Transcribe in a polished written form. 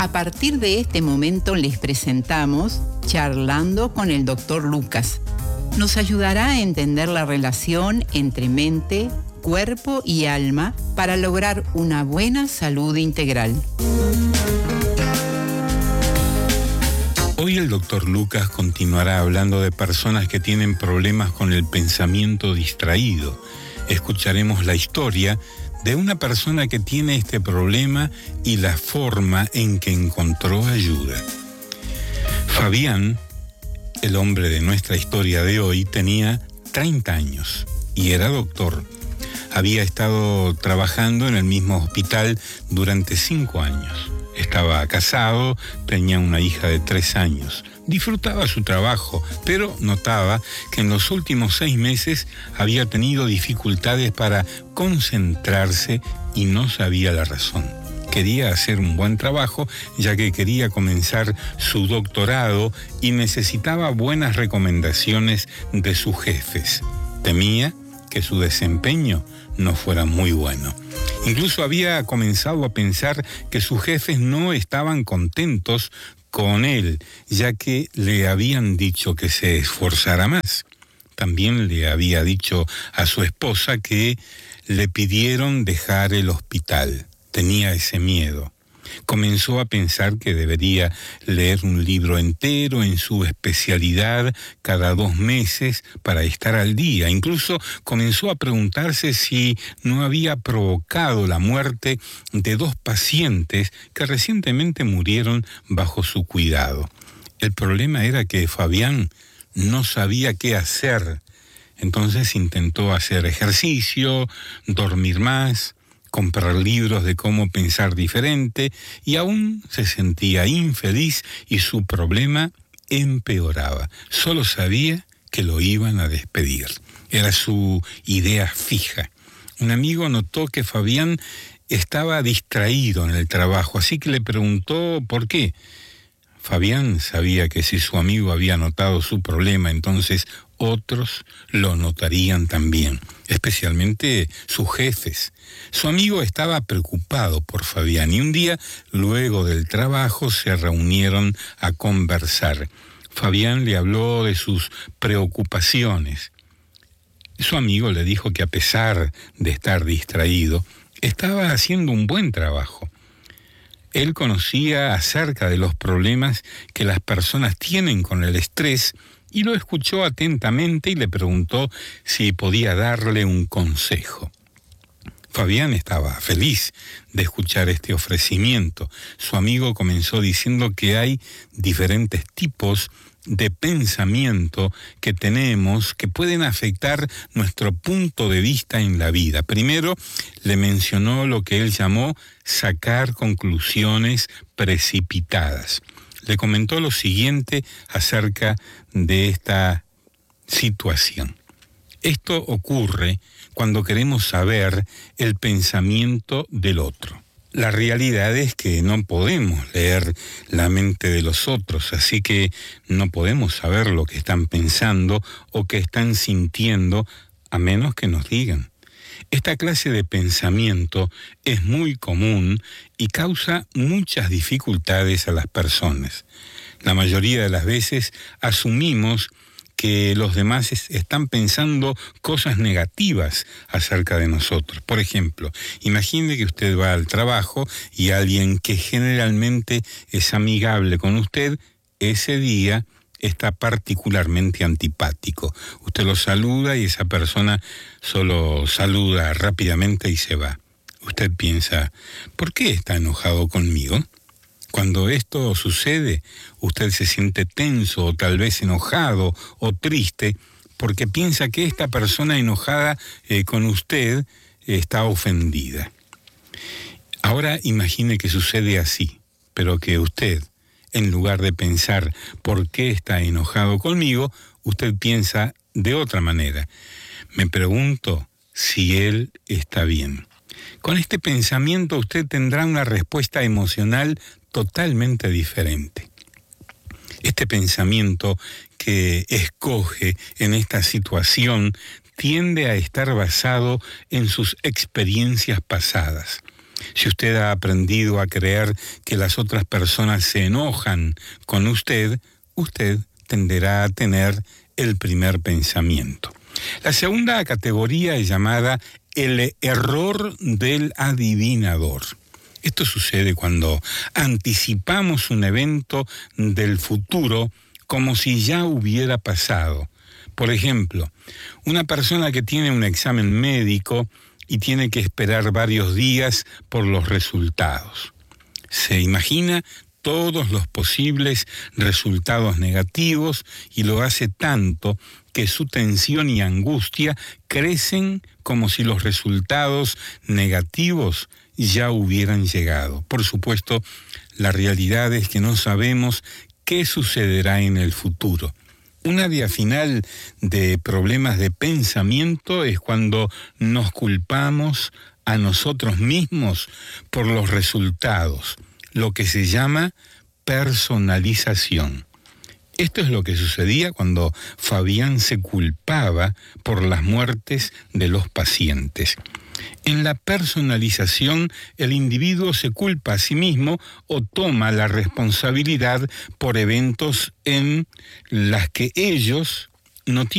A partir de este momento les presentamos Charlando con el Dr. Lucas. Nos ayudará a entender la relación entre mente, cuerpo y alma para lograr una buena salud integral. Hoy el Dr. Lucas continuará hablando de personas que tienen problemas con el pensamiento distraído. Escucharemos la historia de una persona que tiene este problema y la forma en que encontró ayuda. Fabián, el hombre de nuestra historia de hoy, tenía 30 años y era doctor. Había estado trabajando en el mismo hospital durante 5 años. Estaba casado, tenía una hija de 3 años. Disfrutaba su trabajo, pero notaba que en los últimos 6 meses había tenido dificultades para concentrarse y no sabía la razón. Quería hacer un buen trabajo, ya que quería comenzar su doctorado y necesitaba buenas recomendaciones de sus jefes. Temía que su desempeño no fuera muy bueno. Incluso había comenzado a pensar que sus jefes no estaban contentos con él, ya que le habían dicho que se esforzara más. También le había dicho a su esposa que le pidieron dejar el hospital. Tenía ese miedo. Comenzó a pensar que debería leer un libro entero en su especialidad cada 2 meses para estar al día. Incluso comenzó a preguntarse si no había provocado la muerte de 2 pacientes que recientemente murieron bajo su cuidado. El problema era que Fabián no sabía qué hacer. Entonces intentó hacer ejercicio, dormir más, comprar libros de cómo pensar diferente, y aún se sentía infeliz y su problema empeoraba. Solo sabía que lo iban a despedir. Era su idea fija. Un amigo notó que Fabián estaba distraído en el trabajo, así que le preguntó por qué. Fabián sabía que si su amigo había notado su problema, entonces otros lo notarían también, especialmente sus jefes. Su amigo estaba preocupado por Fabián y un día, luego del trabajo, se reunieron a conversar. Fabián le habló de sus preocupaciones. Su amigo le dijo que a pesar de estar distraído, estaba haciendo un buen trabajo. Él conocía acerca de los problemas que las personas tienen con el estrés y lo escuchó atentamente y le preguntó si podía darle un consejo. Fabián estaba feliz de escuchar este ofrecimiento. Su amigo comenzó diciendo que hay diferentes tipos de pensamiento que tenemos que pueden afectar nuestro punto de vista en la vida. Primero, le mencionó lo que él llamó sacar conclusiones precipitadas. Le comentó lo siguiente acerca de esta situación. Esto ocurre cuando queremos saber el pensamiento del otro. La realidad es que no podemos leer la mente de los otros, así que no podemos saber lo que están pensando o que están sintiendo, a menos que nos digan. Esta clase de pensamiento es muy común y causa muchas dificultades a las personas. La mayoría de las veces asumimos que los demás están pensando cosas negativas acerca de nosotros. Por ejemplo, imagine que usted va al trabajo y alguien que generalmente es amigable con usted, ese día está particularmente antipático. Usted lo saluda y esa persona solo saluda rápidamente y se va. Usted piensa, ¿por qué está enojado conmigo? Cuando esto sucede, usted se siente tenso o tal vez enojado o triste porque piensa que esta persona enojada con usted está ofendida. Ahora imagine que sucede así, pero que usted, en lugar de pensar ¿por qué está enojado conmigo?, usted piensa de otra manera. Me pregunto si él está bien. Con este pensamiento usted tendrá una respuesta emocional totalmente diferente. Este pensamiento que escoge en esta situación tiende a estar basado en sus experiencias pasadas. Si usted ha aprendido a creer que las otras personas se enojan con usted, usted tenderá a tener el primer pensamiento. La segunda categoría es llamada el error del adivinador. Esto sucede cuando anticipamos un evento del futuro como si ya hubiera pasado. Por ejemplo, una persona que tiene un examen médico y tiene que esperar varios días por los resultados. Se imagina todos los posibles resultados negativos y lo hace tanto que su tensión y angustia crecen como si los resultados negativos ya hubieran llegado. Por supuesto, la realidad es que no sabemos qué sucederá en el futuro. Una vía final de problemas de pensamiento es cuando nos culpamos a nosotros mismos por los resultados, lo que se llama personalización. Esto es lo que sucedía cuando Fabián se culpaba por las muertes de los pacientes. En la personalización, el individuo se culpa a sí mismo o toma la responsabilidad por eventos en las que ellos no tienen